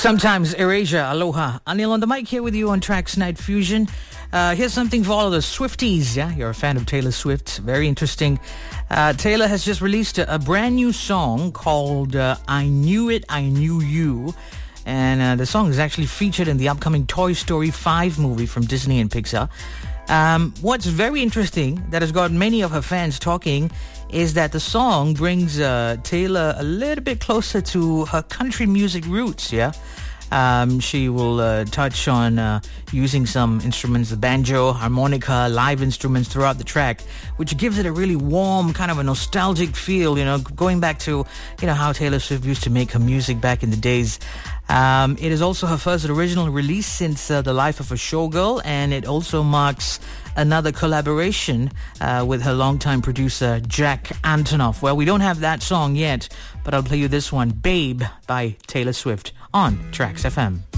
Sometimes Erasure, aloha. Anil on the mic here with you on Tracks Night Fusion. Here's something for all of the Swifties. Yeah, you're a fan of Taylor Swift. Very interesting. Taylor has just released a brand new song called I Knew It, I Knew You. And the song is actually featured in the upcoming Toy Story 5 movie from Disney and Pixar. What's very interesting that has got many of her fans talking is that the song brings Taylor a little bit closer to her country music roots, yeah? She will touch on using some instruments, the banjo, harmonica, live instruments throughout the track, which gives it a really warm, kind of a nostalgic feel, you know, going back to, you know, how Taylor Swift used to make her music back in the days. It is also her first original release since The Life of a Showgirl, and it also marks another collaboration with her longtime producer, Jack Antonoff. Well, we don't have that song yet, but I'll play you this one, Babe by Taylor Swift, on Tracks FM.